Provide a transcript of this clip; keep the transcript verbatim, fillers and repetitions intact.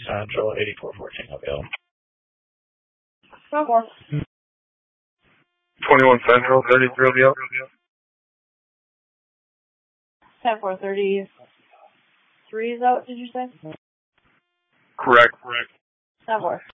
Central, eighty-four fourteen available. Go for twenty-one Central, thirty-three available. ten four thirty-three is out, did you say? Correct, correct. ten four.